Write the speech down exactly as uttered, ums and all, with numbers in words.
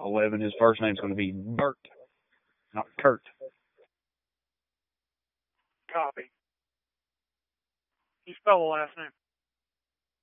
eleven. His first name's going to be Bert, not Kurt. Copy. You spell the last name.